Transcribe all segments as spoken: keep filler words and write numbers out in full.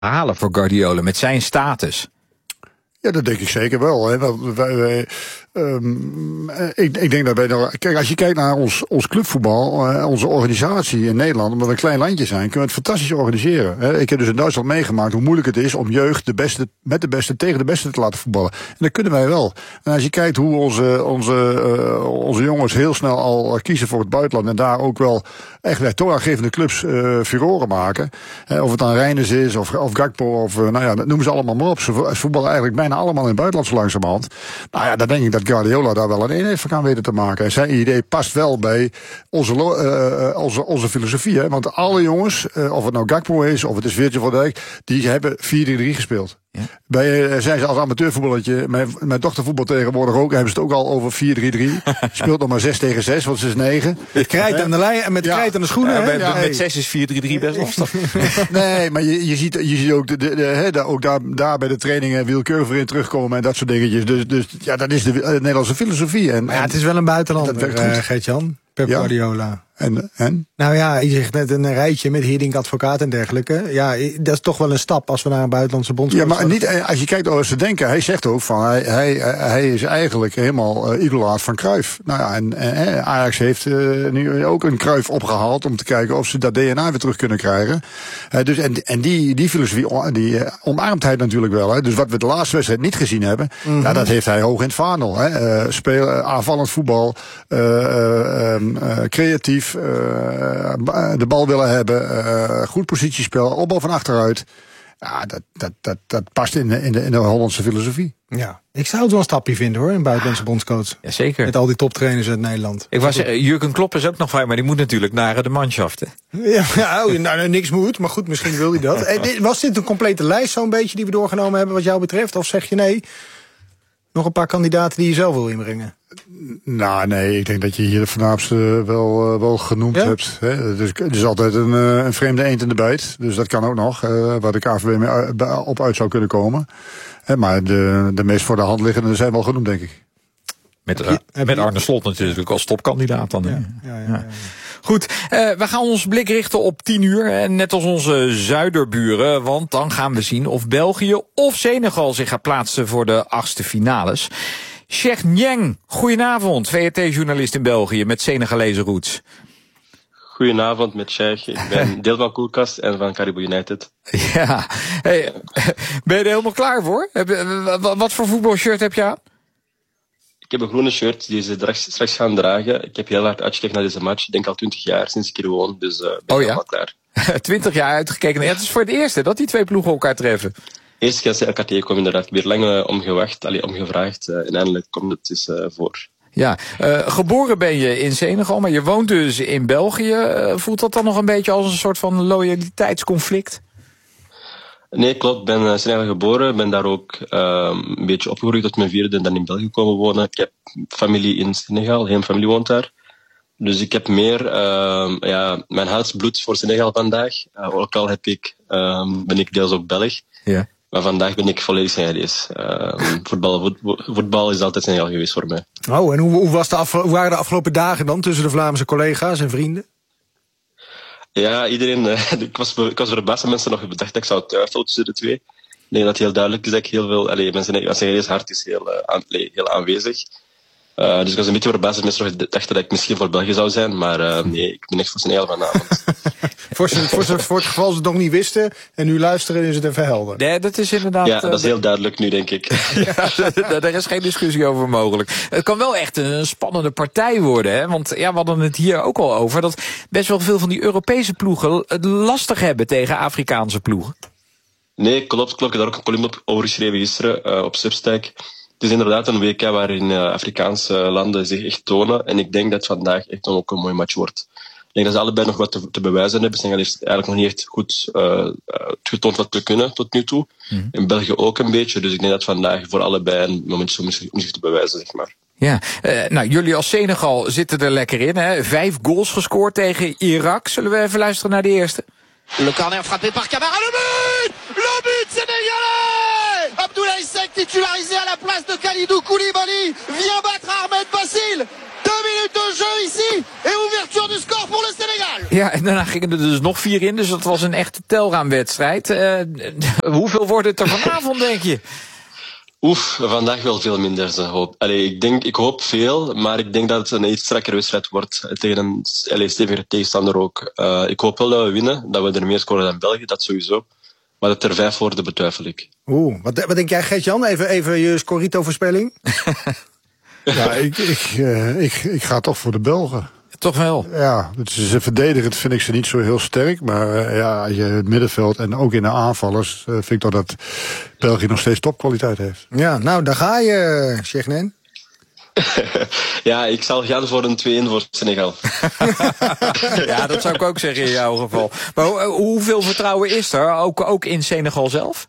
halen voor Guardiola met zijn status? Ja, dat denk ik zeker wel. Hè. Wij, wij, um, ik, ik denk dat wij nog. Kijk, als je kijkt naar ons, ons clubvoetbal, uh, onze organisatie in Nederland, omdat we een klein landje zijn, kunnen we het fantastisch organiseren. Hè. Ik heb dus in Duitsland meegemaakt hoe moeilijk het is om jeugd de beste, met de beste tegen de beste te laten voetballen. En dat kunnen wij wel. En als je kijkt hoe onze, onze, uh, onze jongens heel snel al kiezen voor het buitenland en daar ook wel echt bij toonaangevende clubs uh, furoren maken. Hè, of het dan Reiners is, of, of Gakpo, of uh, nou ja, dat noemen ze allemaal maar op. Ze voetballen eigenlijk bijna allemaal in het buitenland zo langzamerhand. Nou ja, dan denk ik dat Guardiola daar wel een eenheid van kan weten te maken. En zijn idee past wel bij onze, uh, onze, onze filosofie. Hè? Want alle jongens, uh, of het nou Gakpo is, of het is Virgil van Dijk, die hebben vier drie drie gespeeld. Ja. Bij, uh, zijn ze als amateurvoetballetje, mijn, mijn dochter voetbal tegenwoordig ook, hebben ze het ook al over vier drie drie. Speelt nog maar zes tegen zes, want ze is negen. Met krijt aan de lijn en met ja. krijt aan de schoenen. Ja, hè? met, ja, met hey. zes is vier drie drie best lastig. Nee, maar je, je, ziet, je ziet ook, de, de, de, he, ook daar, daar bij de trainingen willekeurig in terugkomen en dat soort dingetjes. Dus, dus ja, dat is de uh, Nederlandse filosofie. En, maar ja, het is wel een buitenlander, uh, Gert-Jan. Pep ja. Guardiola. En, en? Nou ja, je zegt net een rijtje met Hiddink advocaat en dergelijke. Ja, dat is toch wel een stap als we naar een buitenlandse bondscoach. Ja, maar niet, als je kijkt over ze denken, hij zegt ook van, hij, hij, hij is eigenlijk helemaal uh, idolaat van Cruyff. Nou ja, en, en Ajax heeft uh, nu ook een Cruyff opgehaald om te kijken of ze dat D N A weer terug kunnen krijgen. Uh, dus, en en die, die filosofie, die uh, omarmt hij natuurlijk wel. Hè. Dus wat we de laatste wedstrijd niet gezien hebben, mm-hmm. ja, dat heeft hij hoog in het vaandel. Hè. Uh, speel, uh, aanvallend voetbal, uh, uh, uh, creatief, uh, de bal willen hebben, uh, goed positiespel, opbouw van achteruit. Ja, dat, dat, dat, dat past in de, in, de, in de Hollandse filosofie. Ja, ik zou het wel een stapje vinden hoor, een buitenlandse bondscoach. Ja, zeker. Met al die toptrainers uit Nederland. Ik was, uh, Jurgen Klopp is ook nog vrij, maar die moet natuurlijk naar de manschaften. Ja, nou, nou, niks moet, maar goed, misschien wil hij dat. Was dit een complete lijst zo'n beetje die we doorgenomen hebben wat jou betreft? Of zeg je nee, nog een paar kandidaten die je zelf wil inbrengen? Nou, nee, ik denk dat je hier de voornaamste wel, uh, wel genoemd ja? hebt. Hè. Dus, het is altijd een, uh, een vreemde eend in de bijt. Dus dat kan ook nog, uh, waar de K V B mee u- op uit zou kunnen komen. Hè, maar de, de meest voor de hand liggende zijn wel genoemd, denk ik. Met, uh, met Arne Slot natuurlijk als topkandidaat dan. Ja, ja, ja, ja, ja. Goed, uh, we gaan ons blik richten op tien uur. Net als onze zuiderburen. Want dan gaan we zien of België of Senegal zich gaat plaatsen voor de achtste finales. Cheikh Niang, goedenavond. V R T-journalist in België met Senegalese roots. Goedenavond met Cheikh. Ik ben deel van Koelkast en van Caribou United. Ja, hey, ben je er helemaal klaar voor? Wat voor voetbalshirt heb je aan? Ik heb een groene shirt die ze straks, straks gaan dragen. Ik heb heel hard uitgekeken naar deze match. Ik denk al twintig jaar sinds ik hier woon, dus uh, ben ik oh, ja? helemaal klaar. twintig jaar uitgekeken. Ja, het is voor het eerst dat die twee ploegen elkaar treffen. Eerste keer als ze elkaar tegenkomen, inderdaad. Ik heb weer lang uh, om gewacht, allee, om gevraagd. Uh, en eindelijk komt het dus uh, voor. Ja, uh, geboren ben je in Senegal, maar je woont dus in België. Uh, voelt dat dan nog een beetje als een soort van loyaliteitsconflict? Nee, klopt. Ik ben in Senegal geboren. Ben daar ook uh, een beetje opgegroeid tot mijn vierde en dan in België komen wonen. Ik heb familie in Senegal, heel mijn familie woont daar. Dus ik heb meer, uh, ja, mijn hart bloedt voor Senegal vandaag. Uh, ook al heb ik, uh, ben ik deels ook Belg. Ja. Maar vandaag ben ik volledig Senegalees. Uh, voetbal, voetbal is altijd Senegal geweest voor mij. Oh, en hoe, hoe, was de afge- hoe waren de afgelopen dagen dan tussen de Vlaamse collega's en vrienden? Ja, iedereen, uh, ik, was, ik was verbaasd dat mensen nog bedacht dat ik zou twijfelen tussen de twee. Ik denk dat het heel duidelijk is dat ik heel veel, allee, mijn Senegalees hart is heel, uh, aan, heel aanwezig. Uh, dus ik was een beetje verbaasd dat mensen nog dachten dat ik misschien voor België zou zijn. Maar uh, nee, ik ben echt voor Senegal vanavond. voor, ze, voor, ze, voor het geval ze het nog niet wisten en nu luisteren is het even helder. Nee, dat is inderdaad... Ja, dat is heel duidelijk nu, denk ik. Ja, daar is geen discussie over mogelijk. Het kan wel echt een spannende partij worden. Hè? Want ja, we hadden het hier ook al over dat best wel veel van die Europese ploegen het lastig hebben tegen Afrikaanse ploegen. Nee, klopt, klopt. Ik heb daar ook een column op over geschreven gisteren uh, op Substack. Het is inderdaad een W K waarin uh, Afrikaanse landen zich echt tonen. En ik denk dat vandaag echt dan ook een mooie match wordt. Ik denk dat ze allebei nog wat te, te bewijzen hebben. Senegal heeft eigenlijk nog niet echt goed uh, getoond wat te kunnen tot nu toe. Mm-hmm. In België ook een beetje. Dus ik denk dat vandaag voor allebei een moment is om zich, om zich te bewijzen, zeg maar. Ja, uh, nou jullie als Senegal zitten er lekker in. Hè? Vijf goals gescoord tegen Irak. Zullen we even luisteren naar de eerste? Le corner frappé par Camara, le but! Le but sénégalais! Abdoulaye Seck titularisé à la place de Khalidou Koulibaly vient battre Ahmed Bassil. Deux minutes de jeu ici et ouverture du score pour le Sénégal. Ja, en daarna gingen er dus nog vier in, dus dat was een echte telraamwedstrijd. Uh, hoeveel wordt het er vanavond, denk je? Oef, vandaag wel veel minder. Ze hoop. Allee, ik, denk, ik hoop veel, maar ik denk dat het een iets strakkere wedstrijd wordt. Tegen een allee, stevige tegenstander ook. Uh, ik hoop wel dat we winnen, dat we er meer scoren dan België, dat sowieso. Maar dat er vijf worden, betwijfel ik. Oeh, wat, wat denk jij, Gert-Jan? Even, even je Scorito-voorspelling. Ja, ik, ik, uh, ik, ik ga toch voor de Belgen. Toch wel? Ja, het is verdedigend vind ik ze niet zo heel sterk. Maar uh, ja, je het middenveld en ook in de aanvallers uh, vind ik toch dat België nog steeds topkwaliteit heeft. Ja, nou, daar ga je, Chegnen. Ja, ik zal gaan voor een twee-een voor Senegal. Ja, dat zou ik ook zeggen in jouw geval. Maar uh, hoeveel vertrouwen is er, ook, ook in Senegal zelf?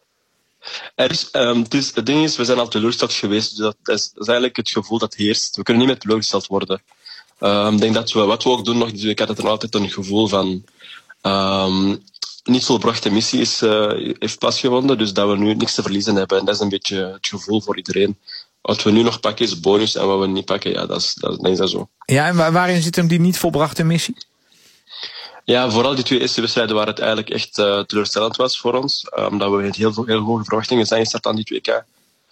Er is, um, het, is, het ding is, we zijn al teleurgesteld geweest. Dus dat, dat, is, dat is eigenlijk het gevoel dat heerst. We kunnen niet meer teleurgesteld worden. Ik um, denk dat we, wat we ook doen nog, dus ik had het er altijd een gevoel van um, niet volbrachte missie is, uh, heeft plaatsgevonden, dus dat we nu niks te verliezen hebben. En dat is een beetje het gevoel voor iedereen. Wat we nu nog pakken is bonus en wat we niet pakken, ja, dat is, dat, dan is dat zo. Ja, en waarin zit hem die niet volbrachte missie? Ja, vooral die twee eerste wedstrijden waar het eigenlijk echt uh, teleurstellend was voor ons. Omdat um, we met heel, heel hoge verwachtingen zijn gestart aan die twee K.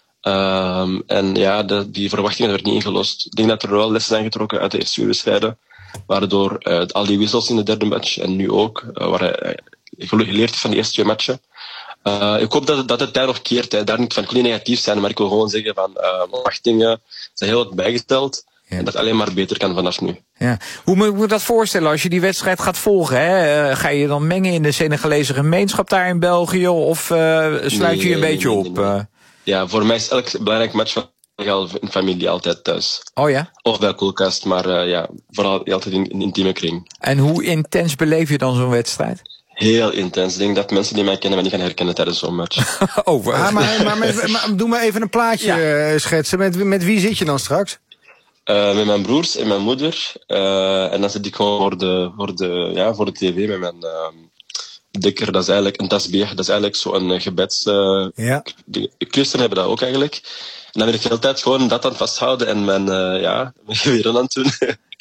Um, en ja, de, die verwachtingen werden niet ingelost. Ik denk dat er wel lessen zijn getrokken uit de eerste twee wedstrijden. Waardoor uh, al die wissels in de derde match en nu ook, uh, waar hij uh, geleerd heeft van de eerste twee matchen. Uh, ik hoop dat het, dat het daar nog keert. Hè. Daar niet van niet negatief zijn, maar ik wil gewoon zeggen van uh, verwachtingen zijn heel wat bijgesteld. Ja. En dat alleen maar beter kan vanaf nu. Ja. Hoe moet ik me dat voorstellen als je die wedstrijd gaat volgen? Hè? Uh, ga je dan mengen in de Senegalese gemeenschap daar in België? Of uh, sluit je je een nee, beetje nee, op? Nee, nee. Uh... Ja, voor mij is elk belangrijk match van Senegal in familie altijd thuis. Oh ja? Of bij koelkast, maar uh, ja, vooral altijd in een intieme kring. En hoe intens beleef je dan zo'n wedstrijd? Heel intens. Ik denk dat mensen die mij kennen mij niet gaan herkennen tijdens zo'n match. oh, ah, maar, maar, met, maar doe maar even een plaatje ja. schetsen. Met, met wie zit je dan straks? Uh, met mijn broers en mijn moeder. Uh, en dan zit ik gewoon voor de, voor de, ja, voor de tv met mijn uh, dikker. Dat is eigenlijk een tasbih. Dat is eigenlijk zo'n gebeds... Uh, ja. Christen hebben dat ook eigenlijk. En dan ben ik de hele tijd gewoon dat aan het vasthouden en mijn, uh, ja, mijn geweren aan het doen.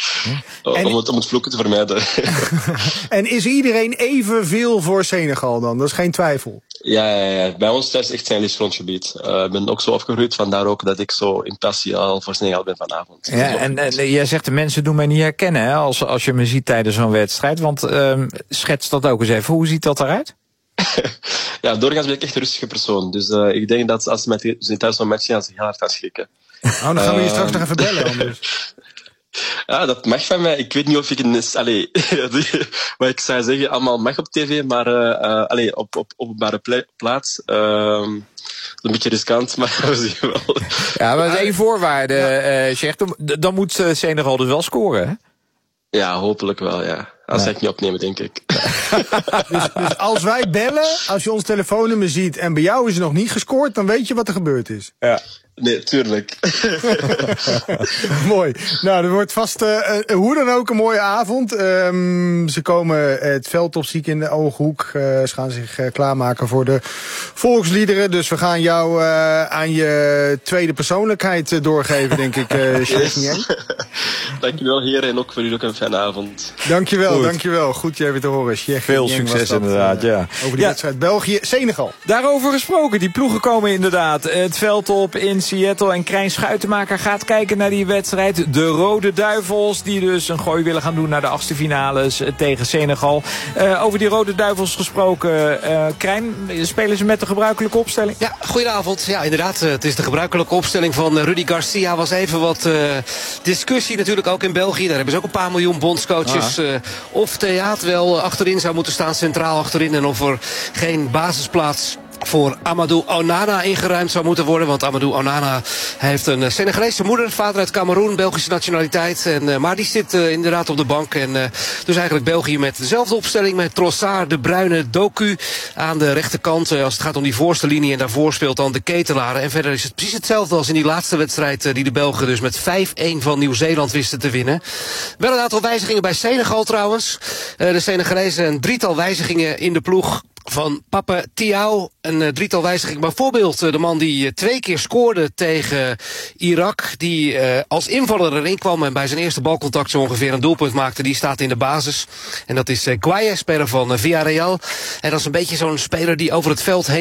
En, om, het, om het vloeken te vermijden. En is iedereen evenveel voor Senegal dan? Dat is geen twijfel. Ja, ja, ja. Bij ons thuis echt zijn liefgrondgebied. Ik uh, ben ook zo opgegroeid, vandaar ook dat ik zo in passie al voor Senegal ben vanavond. Ja, en, en jij zegt de mensen doen mij niet herkennen hè, als, als je me ziet tijdens zo'n wedstrijd. Want uh, schets dat ook eens even. Hoe ziet dat eruit? Ja, doorgaans ben ik echt een rustige persoon. Dus uh, ik denk dat als ze met dus tijdens zo'n match gaan, ze heel hard gaan schrikken. Oh, dan gaan we je uh, straks nog even bellen anders. Ja, dat mag van mij. Ik weet niet of ik een... Allee, wat ik zou zeggen, allemaal mag op tv, maar uh, uh, allee, op, op openbare pla- plaats. Uh, een beetje riskant, maar we zien wel. Ja, maar één voorwaarde, ja. uh, Cheikh, dan moet uh, Senegal dus wel scoren, hè? Ja, hopelijk wel, ja. Als ja. zij het niet opnemen, denk ik. dus, dus als wij bellen, als je ons telefoonnummer ziet en bij jou is er nog niet gescoord, dan weet je wat er gebeurd is. Ja. Nee, tuurlijk. Mooi. Nou, er wordt vast uh, uh, hoe dan ook een mooie avond. Um, ze komen het veld op, ziek in de ooghoek. Uh, ze gaan zich uh, klaarmaken voor de volksliederen. Dus we gaan jou uh, aan je tweede persoonlijkheid uh, doorgeven, denk ik, uh, yes. Dankjewel, heren. En ook voor jullie ook een fijne avond. Dankjewel, Goed. dankjewel. Goed je even te horen. Cheikh Veel succes dat, inderdaad, uh, ja. Over die ja. wedstrijd België-Senegal. Daarover gesproken. Die ploegen komen inderdaad het veld op in Seattle. En Krijn Schuitenmaker gaat kijken naar die wedstrijd. De Rode Duivels, die dus een gooi willen gaan doen naar de achtste finales tegen Senegal. Uh, over die Rode Duivels gesproken. Uh, Krijn, spelen ze met de gebruikelijke opstelling? Ja, goedenavond. Ja, inderdaad. Het is de gebruikelijke opstelling van Rudy Garcia. Was even wat uh, discussie natuurlijk ook in België. Daar hebben ze ook een paar miljoen bondscoaches. Ah. Uh, of Theaat wel achterin zou moeten staan, centraal achterin. En of er geen basisplaats voor Amadou Onana ingeruimd zou moeten worden. Want Amadou Onana heeft een Senegalese moeder, vader uit Cameroen, Belgische nationaliteit. En, uh, maar die zit uh, inderdaad op de bank. En uh, dus eigenlijk België met dezelfde opstelling. Met Trossard, De Bruyne, Doku aan de rechterkant. Uh, als het gaat om die voorste linie. En daarvoor speelt dan de Ketelaar. En verder is het precies hetzelfde als in die laatste wedstrijd. Uh, die de Belgen dus met vijf-een van Nieuw-Zeeland wisten te winnen. Wel een aantal wijzigingen bij Senegal trouwens. Uh, de Senegalezen een drietal wijzigingen in de ploeg. van Papa Thiaw. Een uh, drietal wijzigingen. Bijvoorbeeld uh, de man die uh, twee keer scoorde tegen Irak. Die uh, als invaller erin kwam en bij zijn eerste balcontact zo ongeveer een doelpunt maakte. Die staat in de basis. En dat is uh, Guaye, speler van uh, Villarreal. En dat is een beetje zo'n speler die over het veld heen